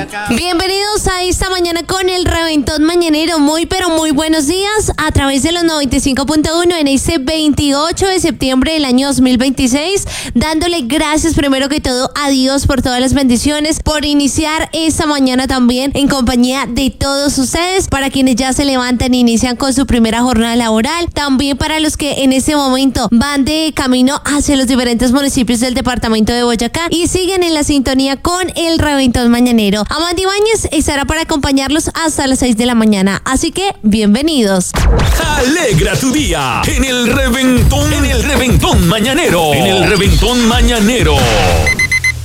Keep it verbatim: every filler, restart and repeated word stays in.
Bienvenidos a esta mañana con el Reventón Mañanero. Muy pero muy buenos días a través de los noventa y cinco punto uno en este veintiocho de septiembre del año dos mil veintiséis, dándole gracias primero que todo a Dios por todas las bendiciones, por iniciar esta mañana también en compañía de todos ustedes, para quienes ya se levantan e inician con su primera jornada laboral, también para los que en este momento van de camino hacia los diferentes municipios del departamento de Boyacá y siguen en la sintonía con el Reventón Mañanero. Amanda Ibáñez estará para acompañarlos hasta las seis de la mañana, así que bienvenidos. Alegra tu día en el Reventón, en el Reventón Mañanero, en el Reventón Mañanero.